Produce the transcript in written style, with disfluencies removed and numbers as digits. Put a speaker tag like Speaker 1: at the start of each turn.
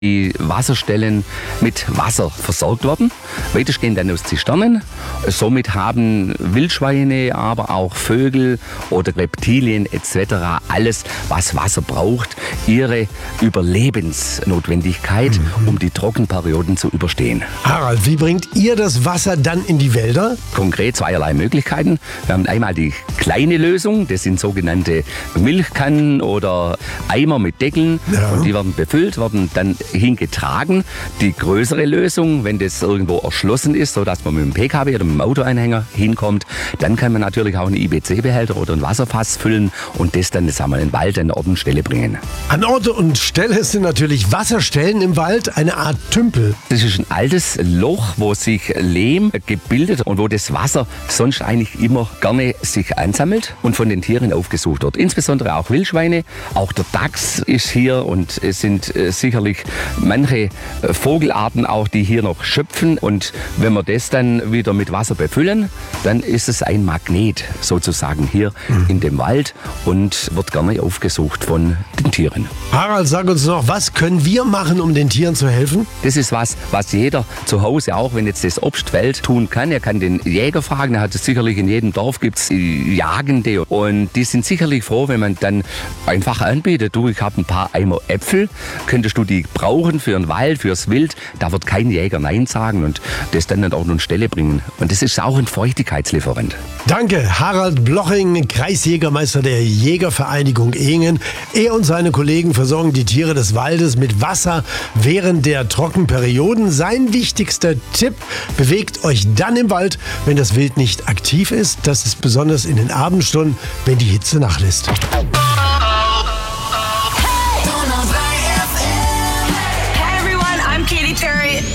Speaker 1: die Wasserstellen mit Wasser versorgt werden, weitestgehend dann aus Zisternen. Somit haben Wildschweine, aber auch Vögel oder Reptilien etc., alles, was Wasser braucht, ihre Überlebensnotwendigkeit, um die Trockenperioden zu überstehen.
Speaker 2: Harald, wie bringt ihr das Wasser dann in die Wälder?
Speaker 1: Konkret zweierlei Möglichkeiten. Wir haben einmal die kleine Lösung, das sind sogenannte Milchkannen oder Eimer mit Deckeln, und die werden befüllt, werden dann hingetragen. Die größere Lösung, wenn das irgendwo erschlossen ist, sodass man mit dem PKW oder mit dem Autoanhänger hinkommt, dann kann man natürlich auch einen IBC-Behälter oder ein Wasserfass füllen und das dann in den Wald an Ort und Stelle bringen.
Speaker 2: An Ort und Stelle sind natürlich Wasserstellen im Wald, eine Art Tümpel.
Speaker 1: Das ist ein altes Loch, wo sich Lehm gebildet und wo das Wasser sonst eigentlich immer gerne sich ansammelt und von den Tieren aufgesucht wird. Insbesondere auch Wildschweine, auch der Dachs ist hier und es sind sicherlich manche Vogelarten auch, die hier noch schöpfen. Und wenn wir das dann wieder mit Wasser befüllen, dann ist es ein Magnet sozusagen hier in dem Wald und wird gerne aufgesucht von den Tieren.
Speaker 2: Harald, sag uns noch, was können wir machen, um den Tieren zu helfen?
Speaker 1: Das ist was jeder zu Hause, auch wenn jetzt das Obst fällt, tun kann. Er kann den Jäger fragen, er hat es sicherlich in jedem Dorf, gibt es Jagende. Und die sind sicherlich froh, wenn man dann einfach anbietet, du, ich habe ein paar Eimer Äpfel, könntest du die brauchen für den Wald, fürs Wild? Da wird kein Jäger Nein sagen und das dann an Ort und Stelle bringen. Und das ist auch ein Feuchtigkeitslieferant.
Speaker 2: Danke, Harald Bloching, Kreisjägermeister der Jägervereinigung Ehingen. Er und seine Kollegen versorgen die Tiere des Waldes mit Wasser während der Trockenperioden. Sein wichtigster Tipp: bewegt euch dann im Wald, wenn das Wild nicht aktiv ist. Das ist besonders in den Abendstunden, wenn die Hitze nachlässt.